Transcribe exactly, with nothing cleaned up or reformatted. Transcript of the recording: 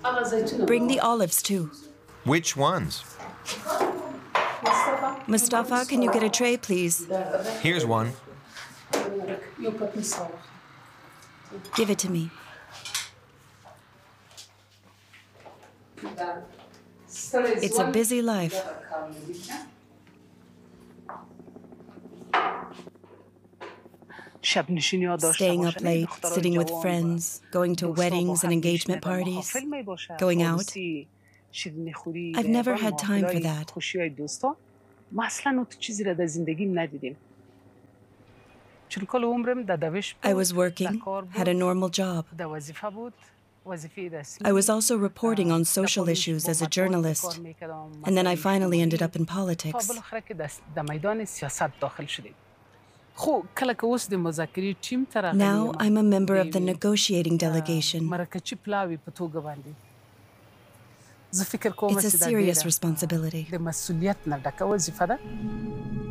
Bring the olives too. Which ones? Mustafa, can you get a tray, please? Here's one. Give it to me. It's a busy life. Staying up late, sitting with friends, going to weddings and engagement parties, going out. I've never had time for that. I was working, had a normal job. I was also reporting on social issues as a journalist, and then I finally ended up in politics. Now I'm a member of the negotiating delegation. It's a serious responsibility.